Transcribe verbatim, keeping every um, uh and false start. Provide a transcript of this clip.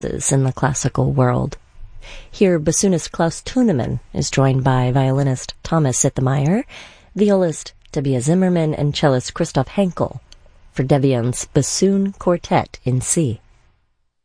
in the classical world. Here, bassoonist Klaus Thunemann is joined by violinist Thomas Sittemeyer, violist Tobias Zimmermann, and cellist Christoph Henkel for Debian's Bassoon Quartet in C.